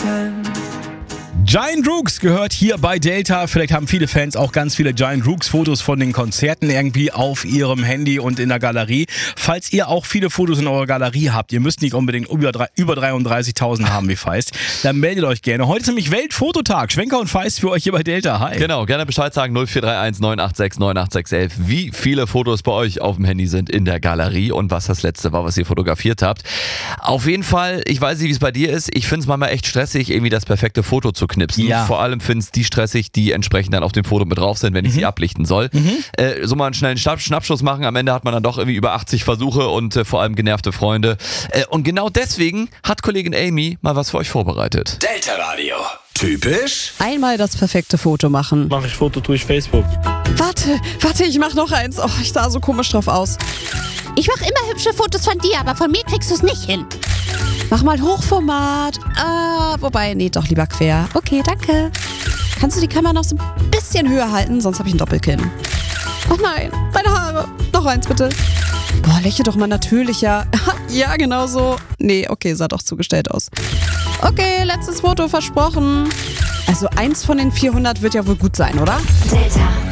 Giant Rooks gehört hier bei Delta. Vielleicht haben viele Fans auch ganz viele Giant Rooks Fotos von den Konzerten irgendwie auf ihrem Handy und in der Galerie. Falls ihr auch viele Fotos in eurer Galerie habt, ihr müsst nicht unbedingt über 33.000 haben wie Feist, dann meldet euch gerne. Heute ist nämlich Weltfototag. Schwenker und Feist für euch hier bei Delta. Hi. Genau, gerne Bescheid sagen 0431 986 98611, wie viele Fotos bei euch auf dem Handy sind in der Galerie und was das letzte war, was ihr fotografiert habt. Auf jeden Fall, ich weiß nicht, wie es bei dir ist, ich finde es manchmal echt stressig, irgendwie das perfekte Foto zu knipsen. Ja. Vor allem finde ich die stressig, die entsprechend dann auf dem Foto mit drauf sind, wenn ich sie ablichten soll. So mal einen schnellen Schnappschuss machen, am Ende hat man dann doch irgendwie über 80 Versuche und vor allem genervte Freunde. Und genau deswegen hat Kollegin Amy mal was für euch vorbereitet. Delta Radio. Typisch? Einmal das perfekte Foto machen. Mache ich Foto durch Facebook. Warte, ich mach noch eins. Oh, ich sah so komisch drauf aus. Ich mache immer hübsche Fotos von dir, aber von mir kriegst du es nicht hin. Mach mal Hochformat. Wobei, nee, doch lieber quer. Okay, danke. Kannst du die Kamera noch so ein bisschen höher halten? Sonst habe ich ein Doppelkinn. Oh nein, meine Haare. Noch eins bitte. Boah, lächle doch mal natürlicher. Ja, genau so. Nee, okay, sah doch zugestellt aus. Okay, letztes Foto versprochen. Also eins von den 400 wird ja wohl gut sein, oder? Delta.